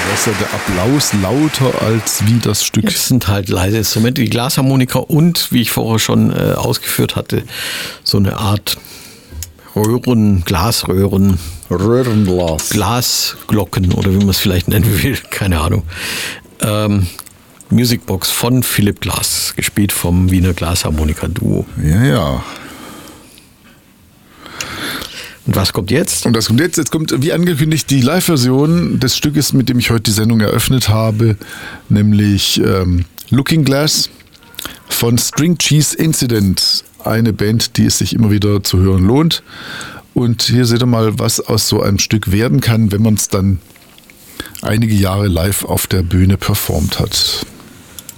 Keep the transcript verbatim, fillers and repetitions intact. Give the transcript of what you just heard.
ist ja der Applaus lauter als wie das Stück. Das sind halt leise Instrumente, die Glasharmonika und, wie ich vorher schon äh, ausgeführt hatte, so eine Art Röhren, Glasröhren, Röhrenglas. Glasglocken oder wie man es vielleicht nennen will, keine Ahnung. Ähm, Musicbox von Philipp Glass, gespielt vom Wiener Glasharmonika-Duo. Ja, ja. Und was kommt jetzt? Und das kommt jetzt. Jetzt kommt, wie angekündigt, die Live-Version des Stückes, mit dem ich heute die Sendung eröffnet habe, nämlich ähm, Looking Glass von String Cheese Incident. Eine Band, die es sich immer wieder zu hören lohnt. Und hier seht ihr mal, was aus so einem Stück werden kann, wenn man es dann einige Jahre live auf der Bühne performt hat.